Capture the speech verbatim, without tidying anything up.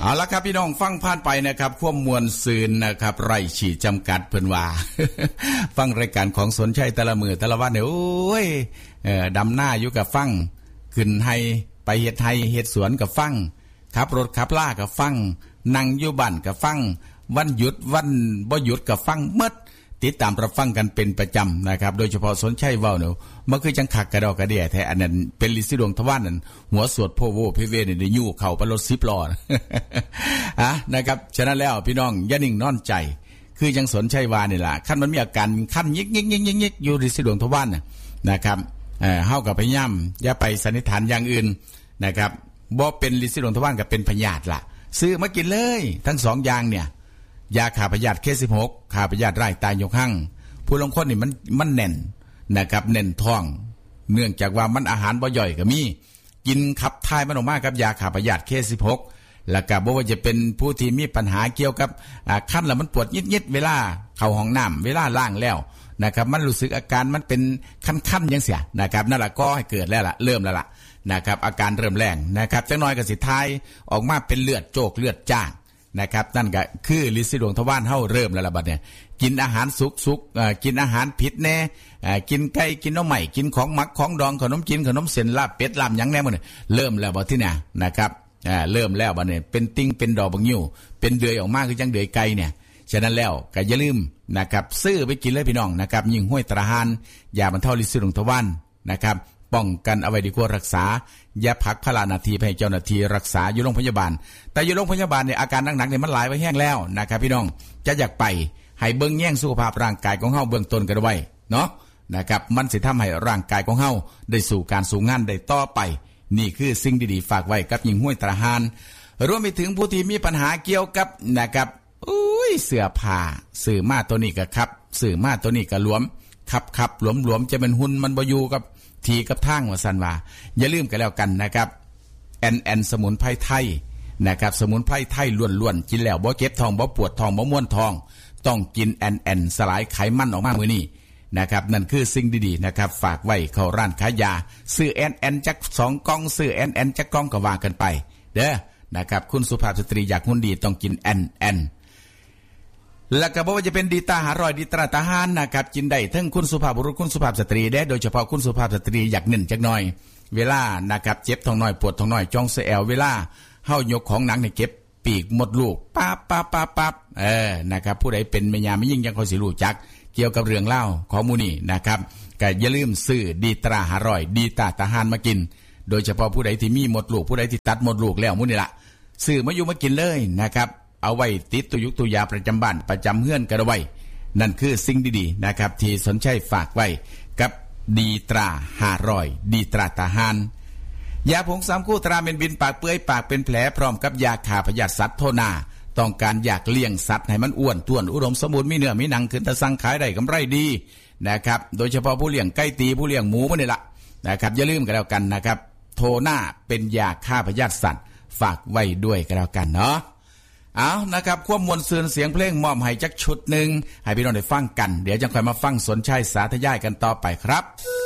เอาละครับพี่น้องฟังผ่านไปนะครับข้อมวลซืนนะครับไร่ฉีดจำกัดเพิ่นว่า ฟังรายการของสนชัยแต่ละมือแต่ละวันเนี่ยโอ้ยเอ่อดำหน้าอยู่กับฟังขึ้นให้ไปเฮ็ดไร่เฮ็ดสวนกับฟังขับรถขับล่ากับฟังนั่งอยู่บ้านกับฟังวันหยุดวันบ่หยุดกับฟังหมดติดตามรับฟังกันเป็นประจำนะครับโดยเฉพาะสนชัยเว้าเนาะมันคือจังคักกระดอกกระเดี่ยแท้อันนั้นเป็นลิซิดวงทวารนั่นหัวสวดโพโวเพเวนี่ได้ยู่เข้าไปรถสิบล้อ อ่ะนะครับฉะนั้นแล้วพี่น้องอย่านิ่งนอนใจคือจังสนชัยว่านี่ล่ะคันมันมีอาการคันยิกๆๆๆอยู่ลิซิดวงทวารน่ะนะครับเอ่อเฮาก็พยายามอย่าไปสันนิษฐานอย่างอื่นนะครับบ่เป็นลิซิดวงทวารก็เป็นพยาธิล่ะซื้อมากินเลยทั้งสองอย่างเนี่ยยาฆ่าพยาธิเคสิบหกฆ่าพยาธิไร่ตายยกหั่งผู้ลางคนนี่มันมันแน่นนะครับแน่นท้องเนื่องจากว่ามันอาหารบ่ย่อยก็มีกินขับถ่ายมันออกมากับยาฆ่าพยาธิเคสิบหกแล้วก็บ่ว่าจะเป็นผู้ที่มีปัญหาเกี่ยวกับอ่าคันแล้วมันปวดยิดๆเวลาเข้าห้องน้ำเวลาล้างแล้วนะครับมันรู้สึกอาการมันเป็นคันๆจังเสียนะครับนั่นล่ะก็ให้เกิดแล้วล่ะเริ่มแล้วล่ะนะครับอาการเริ่มแรงนะครับจักหน่อยก็สิท้ายออกมาเป็นเลือดโจกเลือดจ้างนะครับนั่นก็คือลิซิดวงทวารเฮาเริ่มแล้วล่ะบัดเนี่ยกินอาหารสุกๆเอ่อกินอาหารผิดแน่เอ่อกินไก่กินน้ำใหม่กินของหมักของดองขนมจีนขนมเส้นลาบเป็ดลาบหยังแน่หมดเนี่ยเริ่มแล้วบัดที่เนี่ยนะครับอ่าเริ่มแล้วบัดเนี่ยเป็นติ่งเป็นดอกบักยิ้วเป็นเดือยออกมาคือจังเดือยไก่เนี่ยฉะนั้นแล้วก็อย่าลืมนะครับซื้อไปกินเลยพี่น้องนะครับยิ่งห้วยตราหานยาบรรเทาลิซิดวงทวารนะครับป้องกันเอาไว้ดีกว่ารักษาอย่าพักพลานาทีให้เจ้าหน้าที่รักษาอยู่โรงพยาบาลแต่อยู่โรงพยาบาลเนี่ยอาการหนักๆเนี่ยมันหลายไปแห้งแล้วนะครับพี่น้องจะอยากไปให้เบิ่งแย่งสุขภาพร่างกายของเฮาเบื้องต้นกันไว้เนาะนะครับมันสิทำให้ร่างกายของเฮาได้สู่การสู่งานได้ต่อไปนี่คือสิ่งดีๆฝากไว้กับหญิงห้วยตราหานรวมไปถึงผู้ที่มีปัญหาเกี่ยวกับนะครับอุ้ยเสื้อผ้าสื่อมาตัวนี้ก็ครับสื่อมาตัวนี้ก็หลวมขับๆหลวมๆจะเป็นหุ่นมันบ่อยู่กับทีกับทางว่าสันว่าอย่าลืมกันแล้วกันนะครับแอนแอนสมุนไพรไทยนะครับสมุนไพรไทยล้วนๆกินแล้วบ่เก็บท้องบ่ปวดท้องบ่ม่วนท้องต้องกินแอนแอนสลายไขมันออกมามื้อนี้นะครับนั่นคือสิ่งดีๆนะครับฝากไว้เข้าร้านขายยาซื้อแอนแอนจักสองกล่องซื้อแอนแอนจักกล่องก็ว่ากันไปเด้อนะครับคุณสุภาพสตรีอยากหุ่นดีต้องกินแอนแอนแล้วก็บอกว่าจะเป็นดีตาหารอยดีตราตาหารนะครับกินได้ทั้งคุณสุภาพบุรุษคุณสุภาพสตรีได้โดยเฉพาะคุณสุภาพสตรีอยากเน้นจักหน่อยเวลานะครับเจ็บท้องน้อยปวดท้องน้อยจ้องเสียแอวเวลาเฮายกของหนักเนี่ยเก็บปีกหมดลูกปั๊บปั๊บปั๊บปั๊บเออนะครับผู้ใดเป็นแม่ยาไม่ยิ่งยังคอยสิรู้จักเกี่ยวกับเรื่องเล่าของมูนี่นะครับก็อย่าลืมซื้อดีตราหารอยดีตาตาหารมากินโดยเฉพาะผู้ใดที่มีหมดลูกผู้ใดที่ตัดหมดลูกแล้วมูนี่ละซื้อมาอยู่มากินเลยนะครับเอาไว้ติดตัวยุกตัวยาประจำบ้านประจำเฮือนกันเอาไว้นั่นคือสิ่งดีๆนะครับที่สนใจฝากไว้กับดีตราห้าร้อยดีตราตาหารยาผงสามคู่ตราเมนบินปากเปื่อยปากเป็นแผลพร้อมกับยาฆ่าพยาธิสัตว์โทนาต้องการอยากเลี้ยงสัตว์ให้มันอ้วนท้วนอุดมสมบูรณ์มีเนื้อมีหนังขึ้นตะสั่งขายได้กำไรดีนะครับโดยเฉพาะผู้เลี้ยงไก่ตีผู้เลี้ยงหมูพวกนี้ละนะครับอย่าลืมกันแล้วกันนะครับโทนาเป็นยาฆ่าพยาธิสัตว์ฝากไว้ด้วยกันแล้วกันเนาะเอานะครับความมวลซืนเสียงเพลงมอบให้จักชุดหนึ่งให้พี่น้องได้ฟังกันเดี๋ยวจะค่อยมาฟังสนชัยสาธยายกันต่อไปครับ